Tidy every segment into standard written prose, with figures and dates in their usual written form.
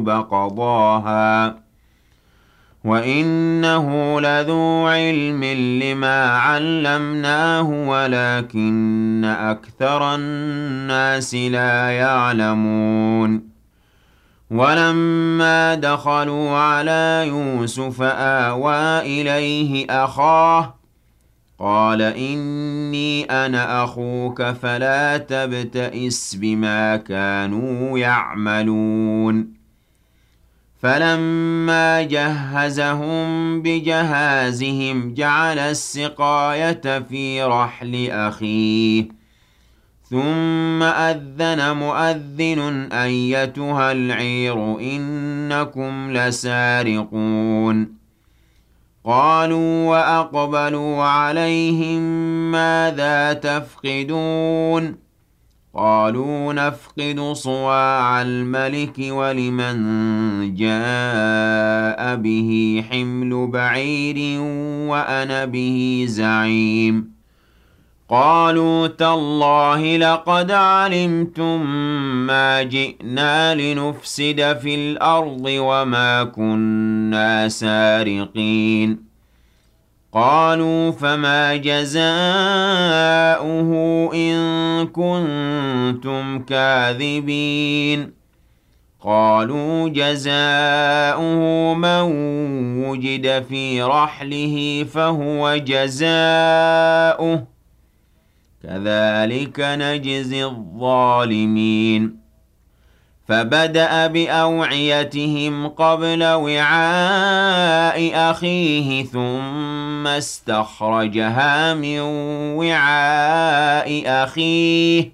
قضاها وإنه لذو علم لما علمناه ولكن أكثر الناس لا يعلمون ولما دخلوا على يوسف آوى إليه أخاه قال إني أنا أخوك فلا تبتئس بما كانوا يعملون فلما جهزهم بجهازهم جعل السقاية في رحل أخيه ثم أذن مؤذن أيتها العير إنكم لسارقون قالوا وأقبلوا عليهم ماذا تفقدون قالوا نفقد صواع الملك ولمن جاء به حمل بعير وأنا به زعيم قالوا تالله لقد علمتم ما جئنا لنفسد في الأرض وما كنا سارقين قالوا فما جزاؤه إن كنتم كاذبين قالوا جزاؤه من وجد في رحله فهو جزاؤه كذلك نجزي الظالمين فبدأ بأوعيتهم قبل وعاء أخيه ثم استخرجها من وعاء أخيه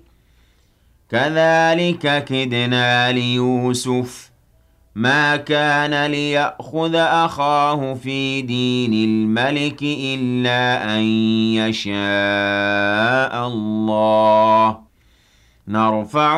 كذلك كدنا ليوسف ما كان ليأخذ أخاه في دين الملك إلا أن يشاء الله نرفع